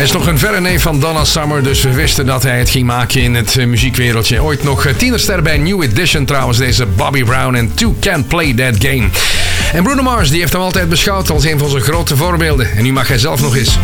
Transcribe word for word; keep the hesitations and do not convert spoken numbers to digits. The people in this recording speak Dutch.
Hij is nog een verre neef van Donna Summer, dus we wisten dat hij het ging maken in het uh, muziekwereldje. Ooit nog uh, tienerster bij New Edition trouwens, deze Bobby Brown en Two Can't Play That Game. En Bruno Mars die heeft hem altijd beschouwd als een van zijn grote voorbeelden. En nu mag hij zelf nog eens.